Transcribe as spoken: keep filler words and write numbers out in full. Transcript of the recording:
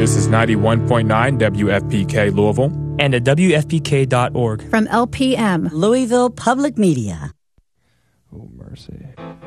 This is ninety-one point nine W F P K Louisville. And at W F P K dot org. From L P M, Louisville Public Media. Oh, mercy.